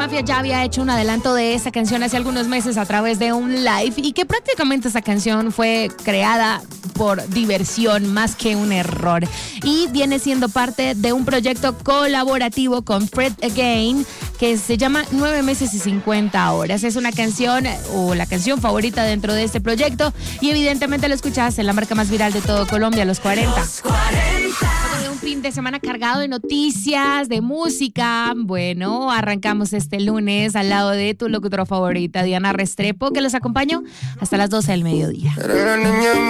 Mafia ya había hecho un adelanto de esta canción hace algunos meses a través de un live y que prácticamente esta canción fue creada por diversión más que un error y viene siendo parte de un proyecto colaborativo con Fred Again que se llama 9 meses y 50 horas. Es una canción o la canción favorita dentro de este proyecto y evidentemente lo escuchas en la marca más viral de todo Colombia, Los 40. Un fin de semana cargado de noticias, de música. Bueno, arrancamos este lunes al lado de tu locutora favorita, Diana Restrepo, que los acompaño hasta las 12 del mediodía.